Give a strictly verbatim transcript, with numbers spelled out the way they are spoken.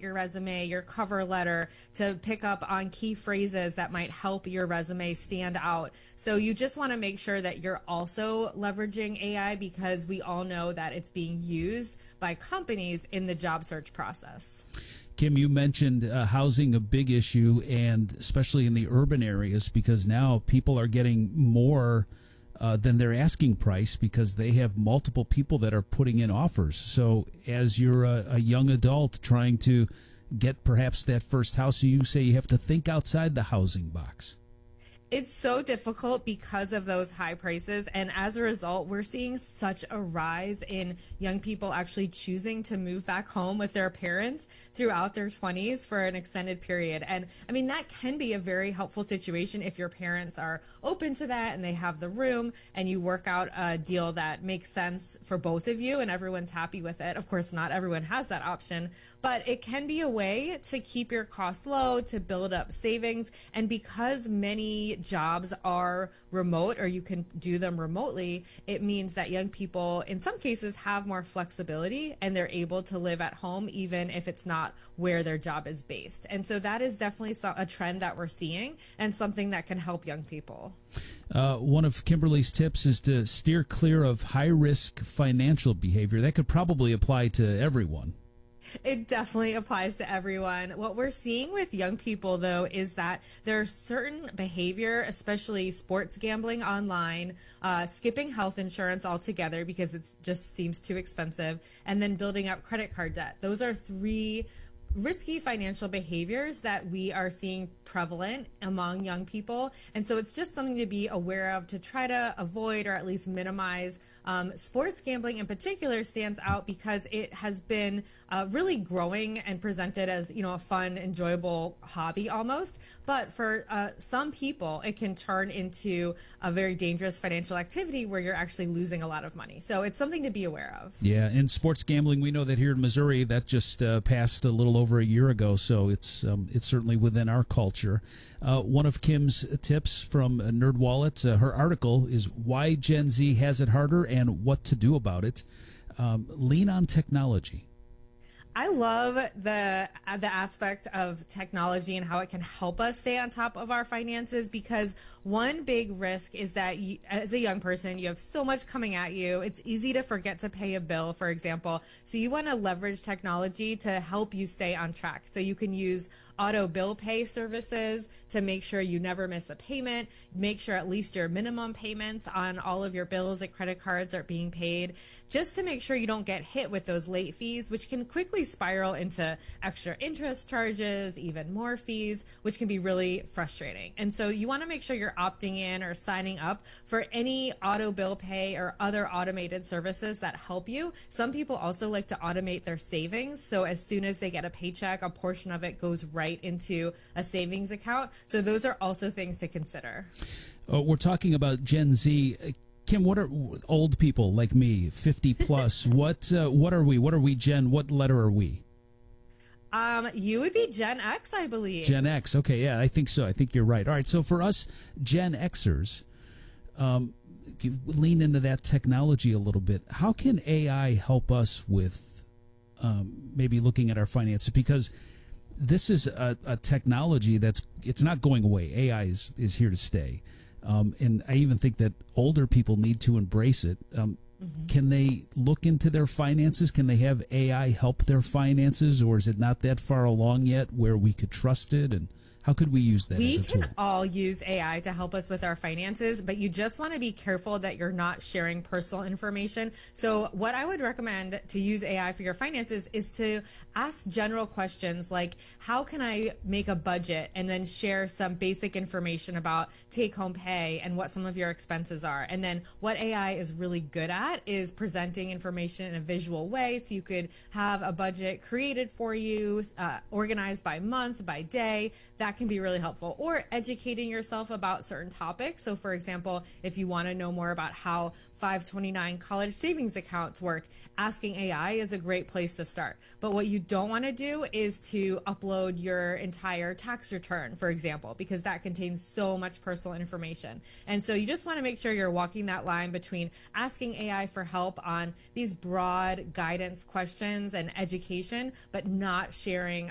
your resume, your cover letter, to pick up on key phrases that might help your resume stand out. So you just want to make sure that you're also leveraging A I, because we all know that it's being used by companies in the job search process. Kim, you mentioned uh, housing a big issue, and especially in the urban areas, because now people are getting more uh, than their asking price because they have multiple people that are putting in offers. So as you're a, a young adult trying to get perhaps that first house, you say you have to think outside the housing box. It's so difficult because of those high prices, and as a result, we're seeing such a rise in young people actually choosing to move back home with their parents throughout their twenties for an extended period. And I mean, that can be a very helpful situation if your parents are open to that and they have the room, and you work out a deal that makes sense for both of you and everyone's happy with it. Of course, not everyone has that option, but it can be a way to keep your costs low, to build up savings. And because many jobs are remote, or you can do them remotely, it means that young people in some cases have more flexibility and they're able to live at home even if it's not where their job is based. And so that is definitely a trend that we're seeing, and something that can help young people. Uh, one of Kimberly's tips is to steer clear of high-risk financial behavior. That could probably apply to everyone. It definitely applies to everyone. What we're seeing with young people, though, is that there are certain behavior, especially sports gambling online, uh, skipping health insurance altogether because it just seems too expensive, and then building up credit card debt. Those are three risky financial behaviors that we are seeing prevalent among young people. And so it's just something to be aware of, to try to avoid or at least minimize. Um, sports gambling in particular stands out because it has been uh, really growing and presented as, you know, a fun, enjoyable hobby almost. But for uh, some people, it can turn into a very dangerous financial activity where you're actually losing a lot of money. So it's something to be aware of. Yeah, and sports gambling, we know that here in Missouri, that just uh, passed a little over a year ago, so it's um, it's certainly within our culture. Uh, one of Kim's tips from NerdWallet, uh, her article is Why Gen Z Has It Harder and What to Do About It. Um, lean on technology. I love the the aspect of technology and how it can help us stay on top of our finances, because one big risk is that you, as a young person, you have so much coming at you. It's easy to forget to pay a bill, for example. So you want to leverage technology to help you stay on track. So you can use auto bill pay services to make sure you never miss a payment, make sure at least your minimum payments on all of your bills and credit cards are being paid, just to make sure you don't get hit with those late fees, which can quickly spiral into extra interest charges, even more fees, which can be really frustrating. And so you want to make sure you're opting in or signing up for any auto bill pay or other automated services that help you. Some people also like to automate their savings. So as soon as they get a paycheck, a portion of it goes right into a savings account. So those are also things to consider. Uh, we're talking about Gen Z. Uh, Kim, what are old people like me, fifty plus? what uh, what are we? What are we, Gen? What letter are we? Um, you would be Gen X, I believe. Gen X. Okay, yeah, I think so. I think you're right. All right, so for us Gen Xers, um, lean into that technology a little bit. How can A I help us with um, maybe looking at our finances? Because this is a, a technology that's it's not going away. A I is, is here to stay. Um, and I even think that older people need to embrace it. Um, mm-hmm. Can they look into their finances? Can they have A I help their finances? Or is it not that far along yet where we could trust it? And how could we use that we as a tool? We can all use A I to help us with our finances, but you just want to be careful that you're not sharing personal information. So what I would recommend to use A I for your finances is to ask general questions like, how can I make a budget, and then share some basic information about take-home pay and what some of your expenses are. And then what A I is really good at is presenting information in a visual way, so you could have a budget created for you, uh, organized by month, by day. That can be really helpful. Or educating yourself about certain topics. So for example, if you want to know more about how five twenty-nine college savings accounts work, asking A I is a great place to start. But what you don't want to do is to upload your entire tax return, for example, because that contains so much personal information. And so you just want to make sure you're walking that line between asking A I for help on these broad guidance questions and education, but not sharing